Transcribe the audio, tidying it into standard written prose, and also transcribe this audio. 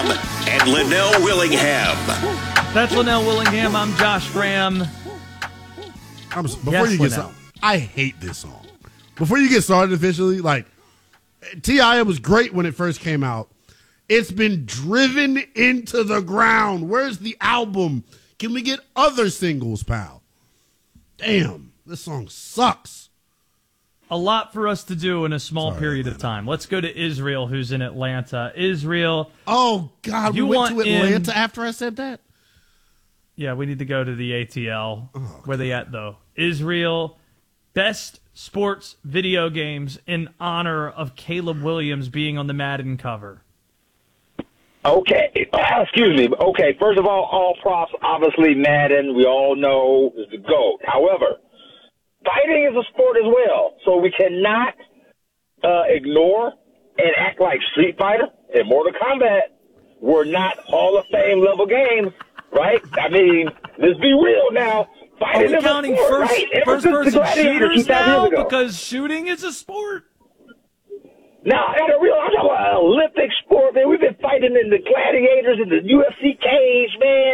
Graham and Linnell Willingham. That's Linnell Willingham. I'm Josh Graham. Before you get started, I hate this song. Before you get started officially, like, T.I. was great when it first came out. It's been driven into the ground. Where's the album? Can we get other singles, pal? Damn, this song sucks. A lot for us to do in a small period of time. Let's go to Israel, who's in Atlanta. Israel. Oh, God, we went to Atlanta after I said that? Yeah, we need to go to the ATL. Where they at, though? Israel, best sports video games in honor of Caleb Williams being on the Madden cover. Okay, excuse me. Okay, first of all props, obviously Madden, we all know is the GOAT. However, fighting is a sport as well, so we cannot ignore and act like Street Fighter and Mortal Kombat were not Hall of Fame level games, right? I mean, let's be real now. Fighting Are we counting sport, first-person shooters now because shooting is a sport? No, I'm talking about Olympic sport, man. We've been fighting in the gladiators in the UFC cage, man.